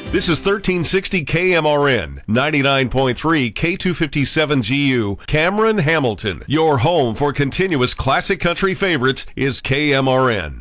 This is 1360 KMRN, 99.3 K257GU, Cameron, Hamilton. Your home for continuous classic country favorites is KMRN.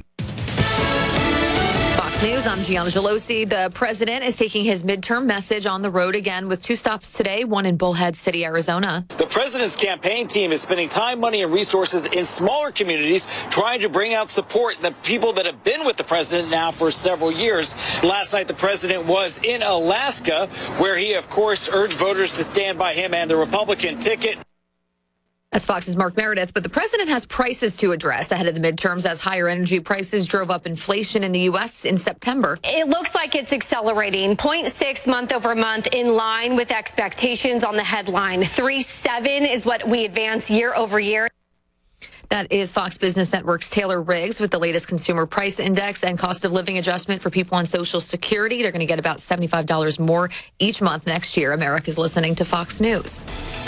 Fox News, I'm Gianna Gelosi. The president is taking his midterm message on the road again with 2 stops today, one in Bullhead City, Arizona. The president's campaign team is spending time, money, and resources in smaller communities trying to bring out support, the people that have been with the president now for several years. Last night, the president was in Alaska, where he, of course, urged voters to stand by him and the Republican ticket. That's Fox's Mark Meredith, but the president has prices to address ahead of the midterms as higher energy prices drove up inflation in the U.S. in September. It looks like it's accelerating, 0.6 month over month, in line with expectations on the headline. 3.7 is what we advance year over year. That is Fox Business Network's Taylor Riggs with the latest consumer price index and cost of living adjustment for people on Social Security. They're going to get about $75 more each month next year. America's listening to Fox News.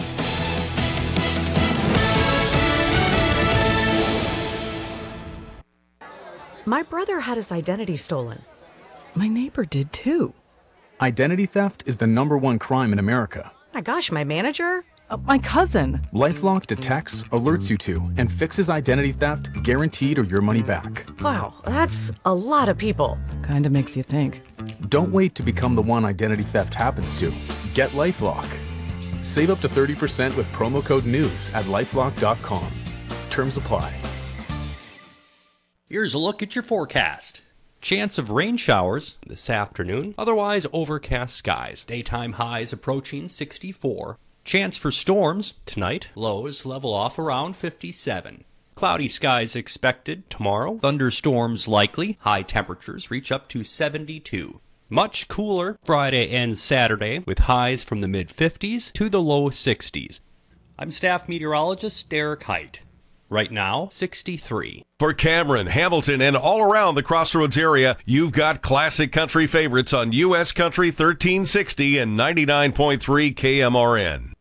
My brother had his identity stolen. My neighbor did too. Identity theft is the #1 crime in America. My gosh, my manager? My cousin. LifeLock detects, alerts you to, and fixes identity theft guaranteed or your money back. Wow, that's a lot of people. Kinda makes you think. Don't wait to become the one identity theft happens to. Get LifeLock. Save up to 30% with promo code NEWS at lifelock.com. Terms apply. Here's a look at your forecast. Chance of rain showers this afternoon, otherwise overcast skies. Daytime highs approaching 64. Chance for storms tonight, lows level off around 57. Cloudy skies expected tomorrow. Thunderstorms likely. High temperatures reach up to 72. Much cooler Friday and Saturday with highs from the mid-50s to the low 60s. I'm staff meteorologist Derek Height. Right now, 63. For Cameron, Hamilton, and all around the Crossroads area, you've got classic country favorites on U.S. Country 1360 and 99.3 KMRN.